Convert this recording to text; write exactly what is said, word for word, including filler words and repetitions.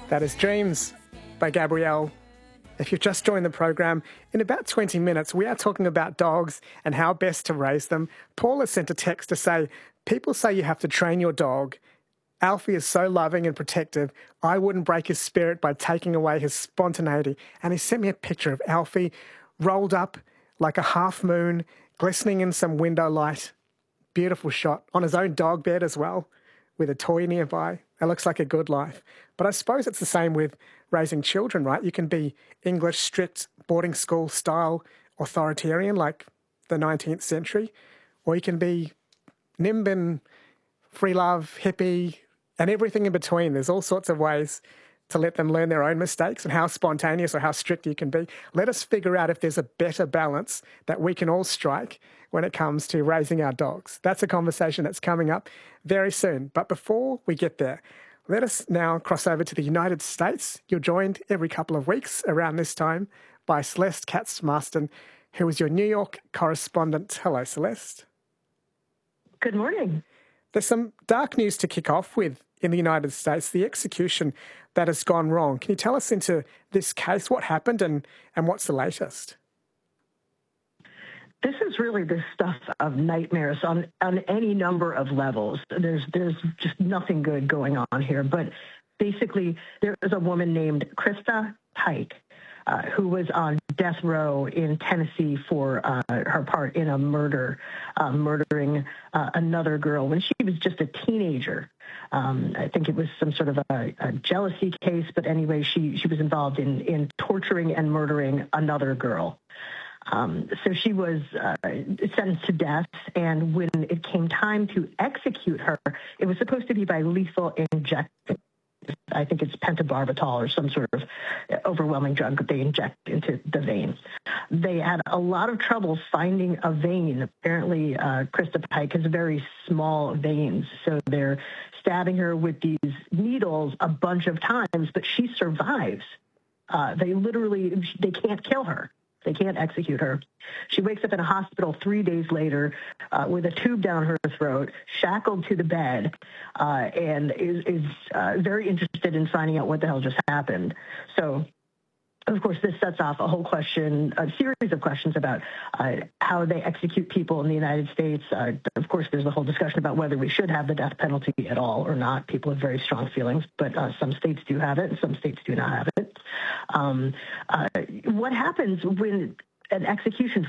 That is Dreams by Gabrielle. If you've just joined the program, in about twenty minutes, we are talking about dogs and how best to raise them. Paul has sent a text to say, people say you have to train your dog. Alfie is so loving and protective. I wouldn't break his spirit by taking away his spontaneity. And he sent me a picture of Alfie rolled up like a half moon, glistening in some window light. Beautiful shot on his own dog bed as well, with a toy nearby. It looks like a good life. But I suppose it's the same with raising children, right? You can be English, strict, boarding school style authoritarian like the nineteenth century, or you can be Nimbin, free love, hippie, and everything in between. There's all sorts of ways to let them learn their own mistakes and how spontaneous or how strict you can be. Let us figure out if there's a better balance that we can all strike when it comes to raising our dogs. That's a conversation that's coming up very soon. But before we get there, let us now cross over to the United States. You're joined every couple of weeks around this time by Celeste Katz-Marston, who is your New York correspondent. Hello, Celeste. Good morning. There's some dark news to kick off with in the United States, the execution that has gone wrong. Can you tell us into this case, what happened and, and what's the latest? This is really the stuff of nightmares on, on any number of levels. There's there's just nothing good going on here. But basically, there was a woman named Krista Pike uh, who was on death row in Tennessee for uh, her part in a murder, uh, murdering uh, another girl when she was just a teenager. Um, I think it was some sort of a, a jealousy case, but anyway, she, she was involved in, in torturing and murdering another girl. Um, so she was uh, sentenced to death, and when it came time to execute her, it was supposed to be by lethal injection. I think it's pentobarbital or some sort of overwhelming drug that they inject into the vein. They had a lot of trouble finding a vein. Apparently, uh, Krista Pike has very small veins, so they're stabbing her with these needles a bunch of times, but she survives. Uh, they literally, they can't kill her. They can't execute her. She wakes up in a hospital three days later uh, with a tube down her throat, shackled to the bed, uh, and is, is uh, very interested in finding out what the hell just happened. So, of course, this sets off a whole question, a series of questions about uh, how they execute people in the United States. Uh, of course, there's a whole discussion about whether we should have the death penalty at all or not. People have very strong feelings, but uh, some states do have it and some states do not have it. Um, uh, what happens when an execution